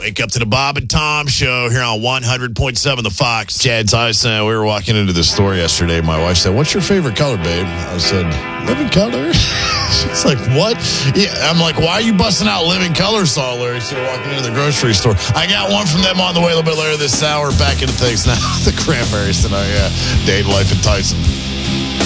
Wake up to the Bob and Tom show here on 100.7 The Fox. Chad Tyson, we were walking into the store yesterday. My wife said, "What's your favorite color, babe?" I said, "Living color." She's like, "What?" Yeah, I'm like, "Why are you busting out Living Color song lyrics?" So we're walking into the grocery store. I got one from them on the way a little bit later this hour. Back into things now. The Cranberries tonight, yeah. Dave, Life, and Tyson.